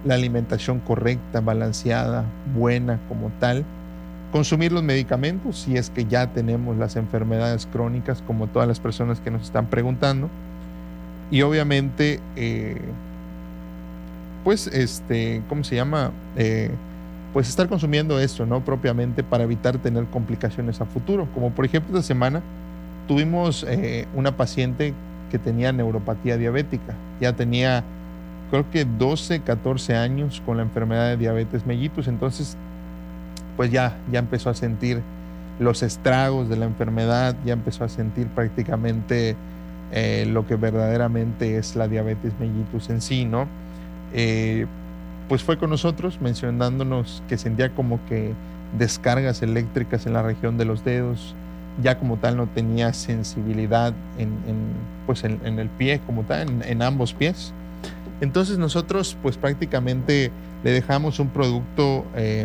la alimentación correcta, balanceada, buena como tal, consumir los medicamentos si es que ya tenemos las enfermedades crónicas, como todas las personas que nos están preguntando, y obviamente, pues, ¿cómo se llama? Pues estar consumiendo esto, ¿no? Propiamente para evitar tener complicaciones a futuro, como por ejemplo esta semana tuvimos una paciente que tenía neuropatía diabética, ya tenía creo que 12, 14 años con la enfermedad de diabetes mellitus, entonces pues ya empezó a sentir los estragos de la enfermedad, ya empezó a sentir prácticamente lo que verdaderamente es la diabetes mellitus en sí, ¿no? Pues fue con nosotros mencionándonos que sentía como que descargas eléctricas en la región de los dedos, ya como tal no tenía sensibilidad en el pie como tal, en ambos pies. Entonces nosotros pues prácticamente le dejamos un producto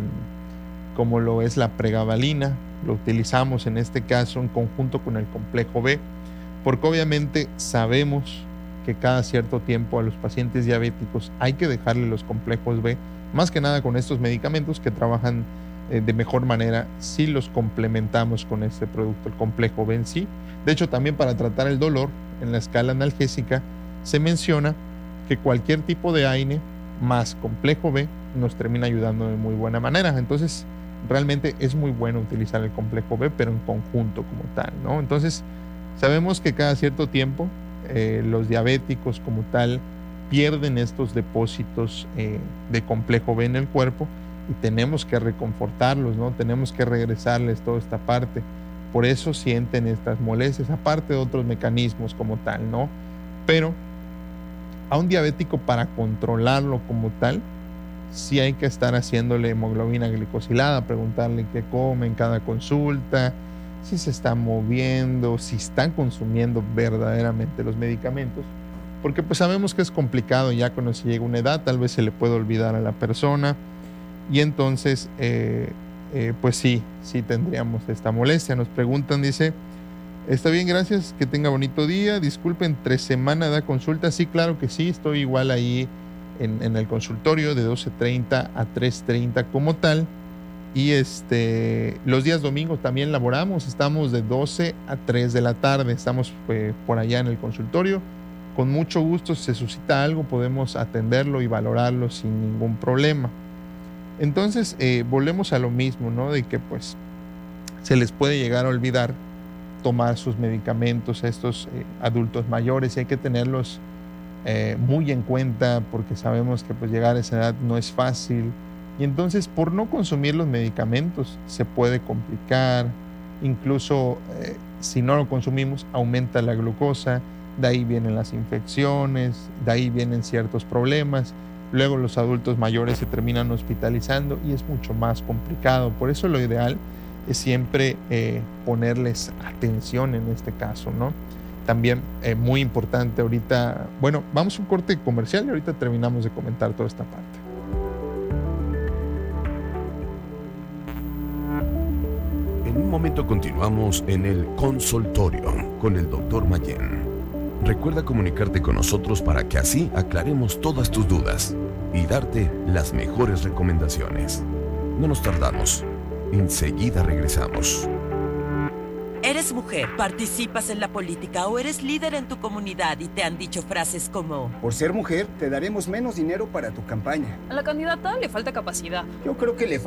como lo es la pregabalina, lo utilizamos en este caso en conjunto con el complejo B, porque obviamente sabemos que cada cierto tiempo a los pacientes diabéticos hay que dejarle los complejos B, más que nada con estos medicamentos que trabajan de mejor manera si los complementamos con este producto, el complejo B en sí. De hecho, también para tratar el dolor en la escala analgésica se menciona que cualquier tipo de AINE más complejo B nos termina ayudando de muy buena manera. Entonces, realmente es muy bueno utilizar el complejo B, pero en conjunto como tal, ¿no? Entonces, sabemos que cada cierto tiempo los diabéticos como tal pierden estos depósitos de complejo B en el cuerpo y tenemos que reconfortarlos, ¿no? Tenemos que regresarles toda esta parte. Por eso sienten estas molestias, aparte de otros mecanismos como tal, ¿no? Pero a un diabético, para controlarlo como tal, sí hay que estar haciéndole hemoglobina glicosilada, preguntarle qué come en cada consulta, si se está moviendo, si están consumiendo verdaderamente los medicamentos, porque pues sabemos que es complicado ya cuando se llega a una edad, tal vez se le puede olvidar a la persona y entonces pues sí tendríamos esta molestia. Nos preguntan, dice: está bien, gracias, que tenga bonito día, disculpen, 3 semanas da consulta. Sí, claro que sí, estoy igual ahí en el consultorio de 12:30 a 3:30 como tal. Y los días domingos también laboramos, estamos de 12 a 3 de la tarde, estamos por allá en el consultorio. Con mucho gusto, si se suscita algo, podemos atenderlo y valorarlo sin ningún problema. Entonces, volvemos a lo mismo, ¿no? De que pues se les puede llegar a olvidar tomar sus medicamentos a estos adultos mayores, y hay que tenerlos muy en cuenta, porque sabemos que pues llegar a esa edad no es fácil, y entonces por no consumir los medicamentos se puede complicar, incluso si no lo consumimos aumenta la glucosa, de ahí vienen las infecciones, de ahí vienen ciertos problemas, luego los adultos mayores se terminan hospitalizando y es mucho más complicado. Por eso lo ideal es siempre ponerles atención en este caso, ¿no? También muy importante ahorita, bueno, vamos a un corte comercial y ahorita terminamos de comentar toda esta parte. En un momento continuamos en el consultorio con el Dr. Mayén. Recuerda comunicarte con nosotros para que así aclaremos todas tus dudas y darte las mejores recomendaciones. No nos tardamos. Enseguida regresamos. ¿Eres mujer, participas en la política o eres líder en tu comunidad y te han dicho frases como: por ser mujer, te daremos menos dinero para tu campaña? A la candidata le falta capacidad. Yo creo que le